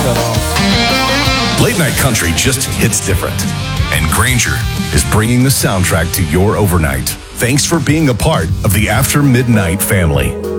shut off. Late night country just hits different. And Granger is bringing the soundtrack to your overnight. Thanks for being a part of the After Midnight family.